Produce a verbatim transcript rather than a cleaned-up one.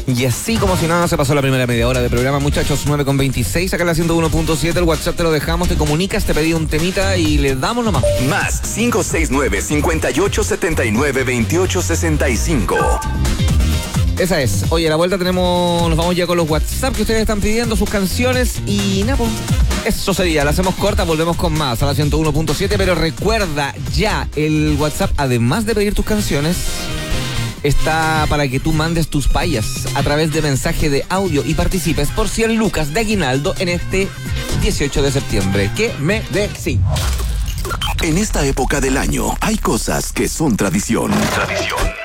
Y así como si nada se pasó la primera media hora de programa, muchachos. Nueve con veintiséis, acá en la ciento uno punto siete. El WhatsApp te lo dejamos, te comunicas, te pedí un temita y le damos nomás. Más cinco seis nueve, cinco ocho, siete nueve, dos ocho seis cinco. Esa es. Oye, a la vuelta tenemos, nos vamos ya con los WhatsApp que ustedes están pidiendo, sus canciones y nada, pues, eso sería. La hacemos corta, volvemos con más a la ciento uno punto siete, pero recuerda ya, el WhatsApp, además de pedir tus canciones, está para que tú mandes tus payas a través de mensaje de audio y participes por cien lucas de aguinaldo en este dieciocho de septiembre. ¿Qué me decís? En esta época del año hay cosas que son tradición. Tradición.